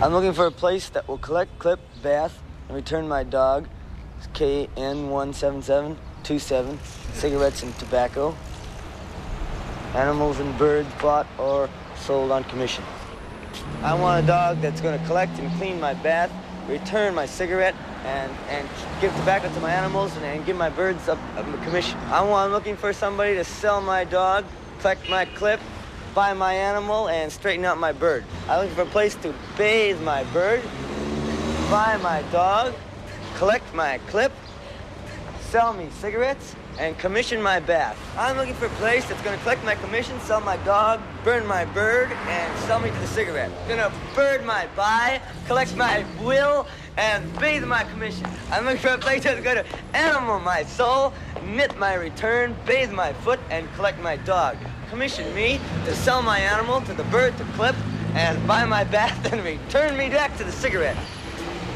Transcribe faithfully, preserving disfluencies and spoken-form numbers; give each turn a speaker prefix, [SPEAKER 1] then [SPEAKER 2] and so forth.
[SPEAKER 1] I'm looking for a place that will collect, clip, bath, and return my dog, K N one seven seven two seven, cigarettes and tobacco, animals and birds bought or sold on commission. I want a dog that's going to collect and clean my bath, return my cigarette, and, and give tobacco to my animals, and, and give my birds up, up a commission. I want, I'm looking for somebody to sell my dog, collect my clip, buy my animal, and straighten out my bird. I'm looking for a place to bathe my bird, buy my dog, collect my clip, sell me cigarettes, and commission my bath. I'm looking for a place that's going to collect my commission, sell my dog, burn my bird, and sell me to the cigarette. Going to bird my buy, collect my will, and bathe my commission. I'm looking for a place that's going to animal my soul, knit my return, bathe my foot, and collect my dog. Commission me to sell my animal to the bird to clip, and buy my bath, and return me back to the cigarette.